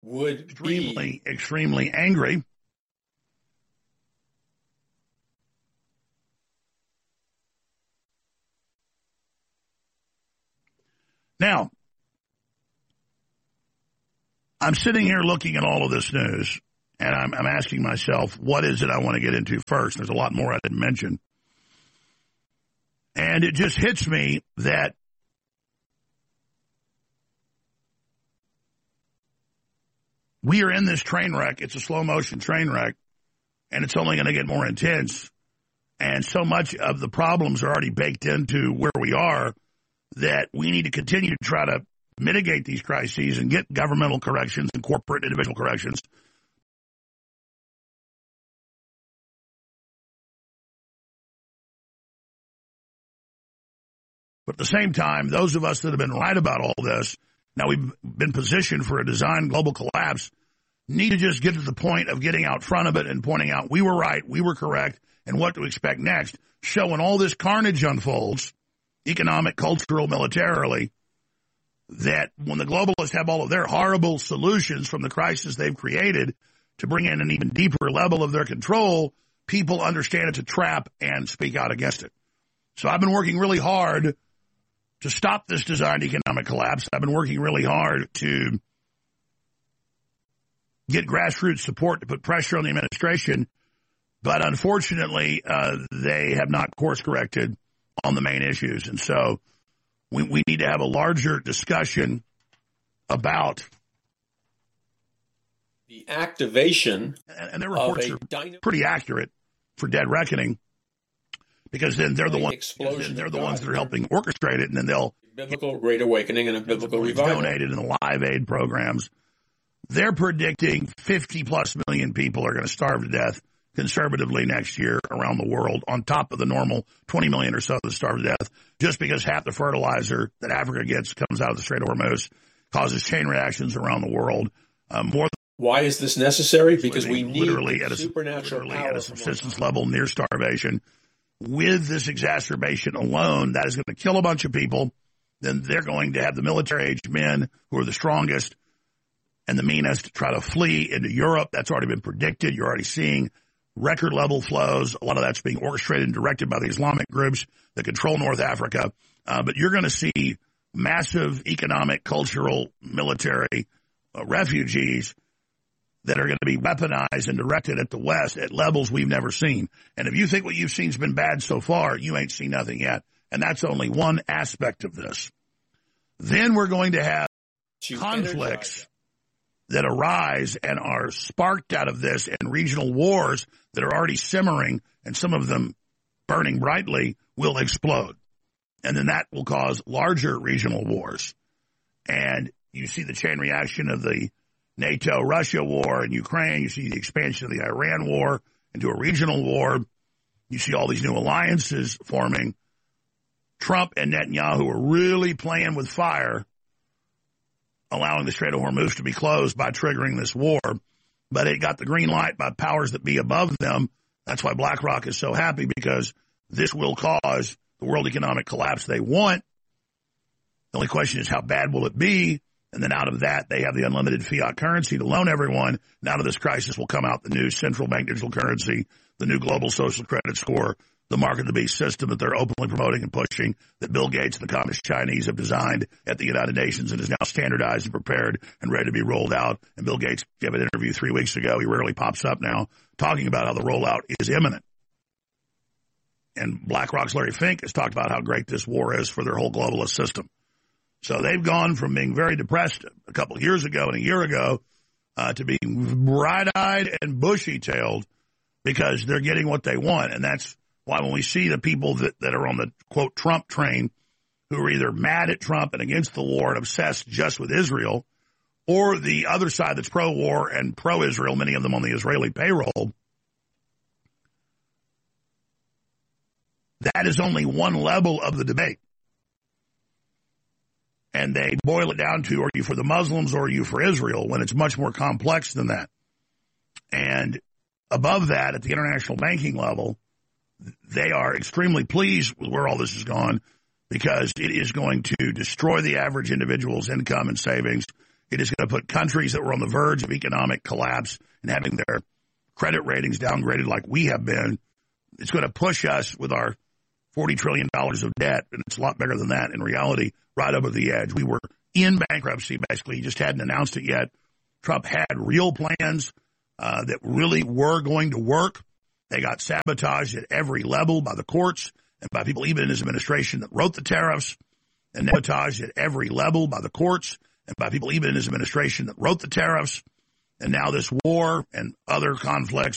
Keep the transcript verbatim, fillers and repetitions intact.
would extremely, be extremely angry. Now, I'm sitting here looking at all of this news, and I'm, I'm asking myself, what is it I want to get into first? There's a lot more I didn't mention. And it just hits me that we are in this train wreck. It's a slow-motion train wreck, and it's only going to get more intense. And so much of the problems are already baked into where we are that we need to continue to try to mitigate these crises and get governmental corrections and corporate individual corrections. But at the same time, those of us that have been right about all this, now we've been positioned for a design global collapse, need to just get to the point of getting out front of it and pointing out we were right, we were correct, and what to expect next. Showing all this carnage unfolds, economic, cultural, militarily, that when the globalists have all of their horrible solutions from the crisis they've created to bring in an even deeper level of their control, people understand it's a trap and speak out against it. So I've been working really hard to stop this designed economic collapse. I've been working really hard to get grassroots support to put pressure on the administration, but unfortunately, uh, they have not course-corrected on the main issues. And so we, we need to have a larger discussion about the activation, and, and their reports are dynamic, pretty accurate for Dead Reckoning, because then they're the ones explosion they're the ones that are helping orchestrate it, and then they'll biblical Great Awakening and a biblical revival donated in the Live Aid programs. They're predicting fifty plus million people are going to starve to death conservatively next year around the world, on top of the normal twenty million or so that starve to death, just because half the fertilizer that Africa gets comes out of the Strait of Hormuz, causes chain reactions around the world. Um, more Why is this necessary? Because we need literally at a, supernatural literally power at a subsistence level near starvation. With this exacerbation alone, that is going to kill a bunch of people. Then they're going to have the military-aged men who are the strongest and the meanest try to flee into Europe. That's already been predicted. You're already seeing record-level flows. A lot of that's being orchestrated and directed by the Islamic groups that control North Africa. Uh, but you're going to see massive economic, cultural, military uh, refugees that are going to be weaponized and directed at the West at levels we've never seen. And if you think what you've seen has been bad so far, you ain't seen nothing yet. And that's only one aspect of this. Then we're going to have to conflicts that arise and are sparked out of this, and regional wars that are already simmering, and some of them burning brightly, will explode. And then that will cause larger regional wars. And you see the chain reaction of the NATO-Russia war in Ukraine. You see the expansion of the Iran war into a regional war. You see all these new alliances forming. Trump and Netanyahu are really playing with fire, allowing the Strait of Hormuz to be closed by triggering this war. But it got the green light by powers that be above them. That's why BlackRock is so happy, because this will cause the world economic collapse they want. The only question is, how bad will it be? And then out of that, they have the unlimited fiat currency to loan everyone. And out of this crisis will come out the new central bank digital currency, the new global social credit score, the market of the beast system that they're openly promoting and pushing, that Bill Gates and the Communist Chinese have designed at the United Nations and is now standardized and prepared and ready to be rolled out. And Bill Gates gave an interview three weeks ago. He rarely pops up now, talking about how the rollout is imminent. And BlackRock's Larry Fink has talked about how great this war is for their whole globalist system. So they've gone from being very depressed a couple of years ago and a year ago uh, to being bright-eyed and bushy-tailed, because they're getting what they want. And that's why when we see the people that, that are on the, quote, Trump train, who are either mad at Trump and against the war and obsessed just with Israel, or the other side that's pro-war and pro-Israel, many of them on the Israeli payroll, that is only one level of the debate. And they boil it down to, are you for the Muslims or are you for Israel, when it's much more complex than that. And above that, at the international banking level, they are extremely pleased with where all this has gone, because it is going to destroy the average individual's income and savings. It is going to put countries that were on the verge of economic collapse and having their credit ratings downgraded like we have been. It's going to push us with our forty trillion dollars of debt, and it's a lot bigger than that in reality, right over the edge. We were in bankruptcy, basically. He just hadn't announced it yet. Trump had real plans uh, that really were going to work. They got sabotaged at every level by the courts and by people even in his administration that wrote the tariffs, and sabotaged at every level by the courts and by people even in his administration that wrote the tariffs. And now this war and other conflicts